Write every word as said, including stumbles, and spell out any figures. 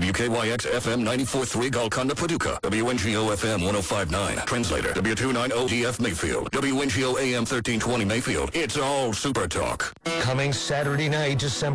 W K Y X F M ninety-four point three Golconda, Paducah. W N G O F M one oh five point nine. Translator, W two ninety D F Mayfield. W N G O A M thirteen twenty Mayfield. It's all Super Talk. Coming Saturday night, December